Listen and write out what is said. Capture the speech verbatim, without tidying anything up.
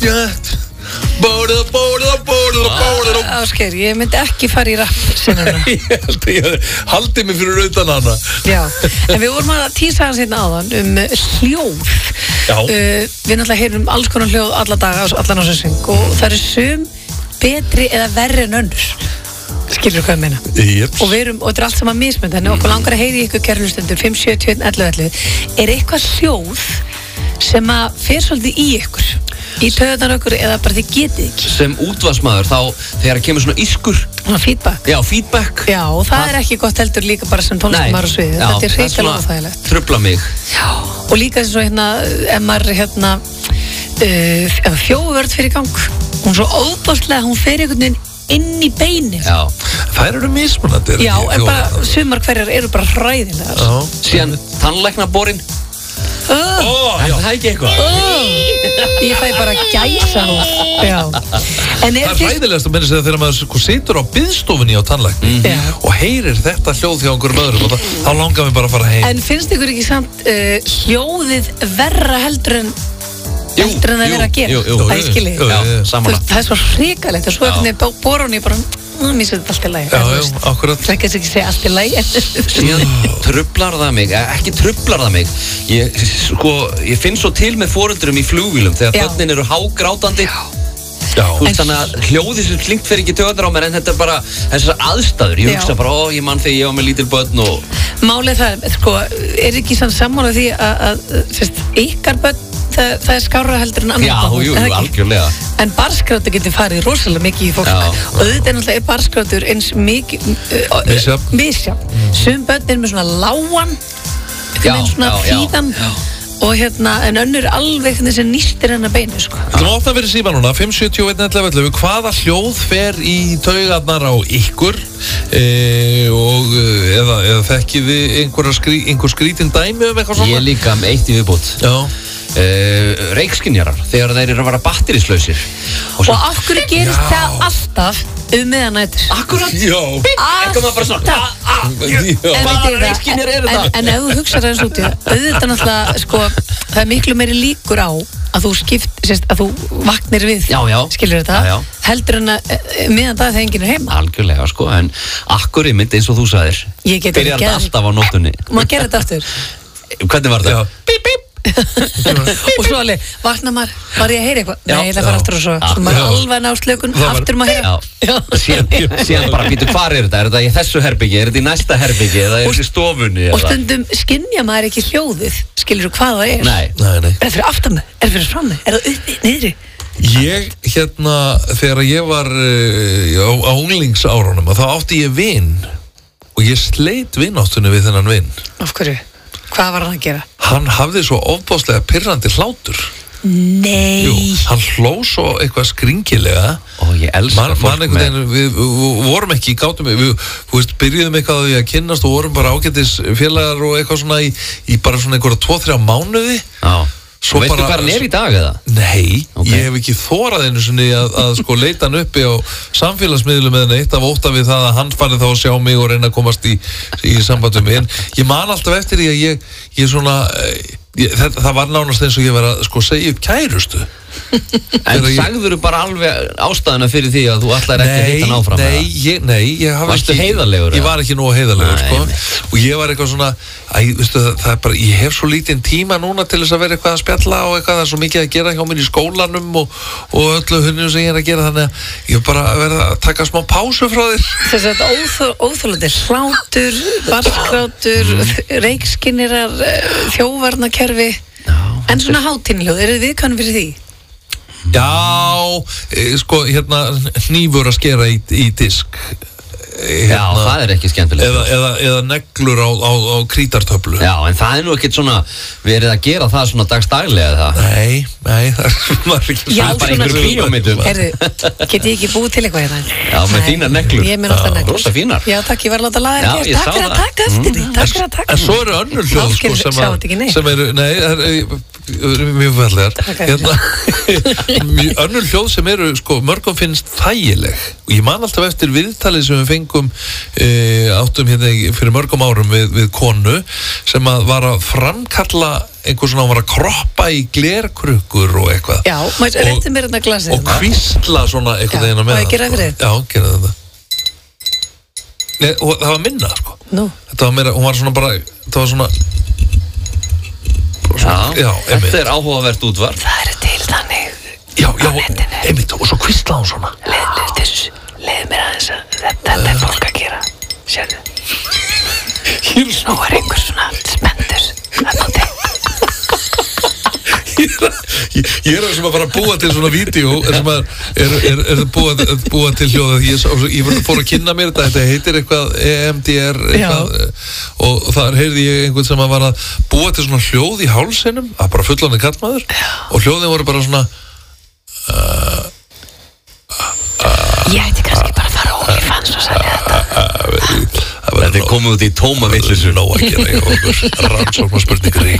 got Bóða, bóða, bóða, bóða Ásgeir, ég myndi ekki fara í rapp sinna Ég held að ég haldi mig fyrir utan hana Já, en við vorum að tísa hans hérna áðan um hljóð Já uh, Við náttúrulega heyrum alls konar hljóð alla daga, allan á sem syng og það eru sum betri eða verri en önnur Skilur hvað ég meina Jeps. Og við erum, og þetta er allt saman mismönd þannig okkur langar að heyri ykkur kærlustendur fimm sjö tvö ellefu ellefu Er eitthvað hljóð sem að fer svolítið í ykkur í taugarnar okkur eða bara þið getið ekki sem útvarpsmaður þá þegar það kemur svona ískur Svona feedback já, feedback Já, og það, það er ekki gott heldur líka bara sem tónlistamæður á sviði Þetta er hrikalega óþægilegt trufla mig Já, og líka eins og hérna ef maður hérna uh, ef þjófvörð fyrir gang hún svo óbáslega, hún fer einhvern veginn inn í beini já Þær eru mismunandi Já, en bara sumar hverjar eru bara hræðilegar Já síðan tannlæknaborinn uh, Ó, er það ekki eitthvað uh, Ég fæ bara gæsa hún Já En er Það er hræðilegast að menna sig þegar maður sko, situr á biðstofunni á tannlækni Já. og heyrir þetta hljóð hjá einhverjum öðrum og það, þá langar við bara að fara heim En finnst ykkur ekki samt uh, hljóðið verra heldur en Jú, heldur en að jú, vera að gera jú, jú. Það er skilji Jú, jú, jú. já, Þú samanlega veist, það er svo hrikalegt og svo Já. ekkert bóra hún í bara mm, mér sér þetta allt í lagi Já, já, akkurat Það er ekki að segja allt í lagi síðan trublar það mig eh, ekki trublar það mig ég, sko, ég finn svo til með foreldurum í flugvélum þegar Já. börnin eru hágrátandi Já, Þú veist, þannig að hljóði sem klingt fyrir ekki töðar á mér en þetta er bara þessar aðstæður ég Já. hugsa bara, ó, ég mann þegar ég var með lítil börn og Málið það, sko, er ekki sann sammála því að, að sérst, ykkar börn það, það er skárra heldur en annar já, börn, jú, er það jú, ekki? algjörlega En barskrátur getur farið rosalega mikið í fólk Já. og auðvitað er náttúrulega er barskrátur eins mikið uh, Misjafn. misjafn. Sum börn er með svona lágan Já, með svona já, já, fíðan já. og hérna, en önnur alveg þessi nýstir hennar beinu, sko. Þú erum opnað fyrir síma núna, fimm sjö eitt ellefu ellefu. Hvaða hljóð fer í taugarnar á ykkur e, og eða, eða þekkið þið einhver, skrí, einhver skrítin dæmi um eitthvað svona? Ég líka með eitt í viðbót Já. uh, Reykskynjarar, þegar þeir eru að vera batterislausir Og af hverju gerist það alltaf um meðanættur? Akkurat Já. Eitthvað maður bara svona Alltaf. ah, ah, En, Hvaða veitir það, reykskynjar eru en, það? en ef þú hugsaður aðeins út í það, auðvitað náttúrulega, sko, það er miklu meiri líkur á að þú skipt, sérst, að þú vaknir við, Já, já. skilur þetta, Já, já. heldur en að e, meðan það þegar enginn er heima. Algjörlega, sko, en akkur í mynd eins og þú sagðir Ég get byrjar ekki þetta gert- alltaf á nóttunni Maður gerir þetta aftur. Hvernig var Já. þetta? Bíp, bíp Og svo alveg, vakna maður, var ég að heyra eitthvað? Já. Nei, það fara Já. aftur og svo, Já. svo maður Já. alveg ná slökun, Það var- aftur maður heyra. Já, síðan, síðan bara býtu hvar er þetta? Er þetta í þessu herbyggi? Er þetta í næsta herbyggi? Eða er þetta í stofunni? Og eða? stundum skynja maður ekki hljóðið, skilur þú hvað það er? Nei, Nei, nei. Er það fyrir aftan mig? Er það fyrir fram mig? Er það uppi, niðri? Ég, hérna, þegar ég var uh, á, á unglingsárunum, þá átti ég vin og ég sleit vináttunni við þennan vin. Af hverju? Hvað var hann að gera? Hann hafði svo ofbáslega pirrandi hlátur. Nei. Jú, hann hló svo eitthvað skringilega. og ég elska Man, man fólk einhvern með veginn, við, við, við vorum ekki, gátum við, við, þú veist, byrjuðum eitthvað á því að kynnast og vorum bara ágætis félagar og eitthvað svona í, í bara svona einhverja tvo þrjá mánuði. Já, Svo og veistu bara- hvað hann er í dag eða? Nei, Ok. ég hef ekki þórað einu sinni að, að sko leita hann uppi á samfélagsmiðlum eða neitt af ótta við það að hann farið þá að sjá mig og reyna að komast í, í sambandum en ég man alltaf eftir því að ég, ég svona eh, ég, það, það var nánast eins og ég var að sko segja upp kærustu. En Þegar ég- sagður þú bara alveg ástæðuna fyrir því að þú ætlar ekki að hitta hann áfram? Nei, eða? ég, nei, ég hafi Varstu ekki heiðarlegur, Ég eða? var ekki nógu heiðarlegur, Nei, sko nei. og ég var eitthvað svona æ, veistu, það, það er bara, ég hef svo lítinn tíma núna til þess að vera eitthvað að spjalla og eitthvað, það er svo mikið að gera hjá mér í skólanum og, og öllu hunnum sem ég er að gera þannig að ég er bara að vera að taka smá pásu frá þér. Þess að óþólandi hlátur, barskrátur, reykskynnirar, þjóvarnakerfi, en svona hátínljóð, eru þið viðkvæmum fyrir því? Já, e, sko, hérna hnífur að skera í, í disk Já, hérna, það er ekki skemmtilegt eða, eða, eða neglur á, á, á krítartöflu. Já, en það er nú ekkert svona verið að gera það svona dagstaglega það Nei, nei, það var ekki Já, bara einhverjum bíómyndum. Heyrðu, get ég ekki búið til eitthvað hérna? Já, með Nei, þínar neglur. Ég er með alltaf Já, neglur. rosa fínar. Já, takk, ég var að láta laga Já, þér ég Takk sá fyrir að það. taka eftir því, takk fyrir að taka En svo eru önnur hljóð sko, Ásgeir sem, sá þetta ekki að, neitt. sem eru, nei, það er, er mjög fallegar Ok. hérna, mjög- önnur hljóð sem eru sko, mörgum finnst þægileg og ég man alltaf eftir viðtalið sem við fengum e, áttum hérna í- fyrir mörgum árum við, við konu sem að var að framkalla einhver svona, hún var að kroppa í glerkrukkur og eitthvað. Já, maður rétti mér hérna glasið. Og hvísla svona einhvern veginn á Já, meðan. má ég gera það fyrir þig? Já, gera þetta. Nei, og það var minna, sko. Nú. Þetta var meira, hún var svona bara, þetta var svona, svona Já, já, einmitt. þetta er áhugavert útvarp. Það eru til þannig. Já, já, einmitt, og svo hvísla hún svona. Leð mér aðeins að þetta er fólk að gera. Sérðu? Nú er einhver svona spenntur að nóti. Ég er, ég, ég er sem að fara að búa til svona vídeo er sem að er, er, er að búa, búa til hljóða ég, ég fór að kynna mér þetta þetta heitir eitthvað E M D R eitthvað, og þar heyrði ég einhvern sem að var að búa til svona hljóð í hálsinum að bara fullorðinn kallmaður og hljóðin voru bara svona uh, Ég ætti kannski bara að fara og ég fann svo sæði þetta Þetta er komið út í tóma vitleysu. Nó að gera hjá okkur rannsóknarspurningar í